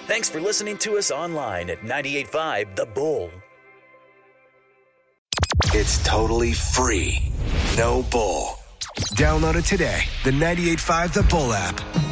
Thanks for listening to us online at 98.5 The Bull. It's totally free. No bull. Download it today. The 98.5 The Bull app.